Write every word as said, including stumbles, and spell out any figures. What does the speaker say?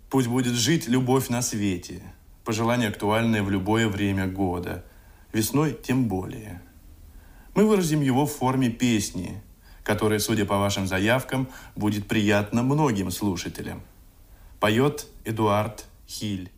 Пусть будет жить любовь на свете. Пожелание актуальное в любое время года. Весной тем более. Мы выразим его в форме песни, которая, судя по вашим заявкам, будет приятна многим слушателям. Поет Эдуард Хиль.